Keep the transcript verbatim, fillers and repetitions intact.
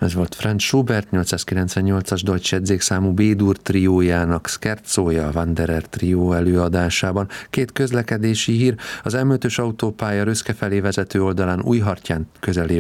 Ez volt Franz Schubert nyolcszázkilencvennyolcas Deutsche Edzékszámú B-dur triójának Scherzója a Wanderer trió előadásában. Két közlekedési hír: az em ötös autópálya Röszke felé vezető oldalán Újhartyán közelében